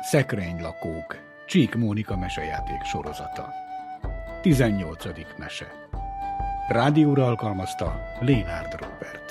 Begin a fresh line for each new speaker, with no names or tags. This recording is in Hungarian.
Szekrénylakók, Csík Mónika mesejáték sorozata. 18. mese. Rádióra alkalmazta Lénárd Róbert.